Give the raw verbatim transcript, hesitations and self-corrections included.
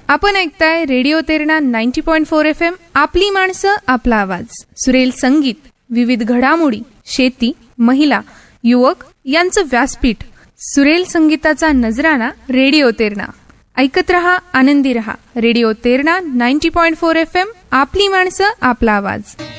आपण ऐकताय radio Terna ninety point four F M. आपली माणसं आपला आवाज. सुरेल संगीत, विविध घडामोडी, शेती, महिला, युवक यांचं व्यासपीठ. सुरेल संगीताचा नजराणा रेडिओ तेरणा. ऐकत रहा, आनंदी रहा. Radio Terna ninety point four F M. आपली माणसं आपला आवाज.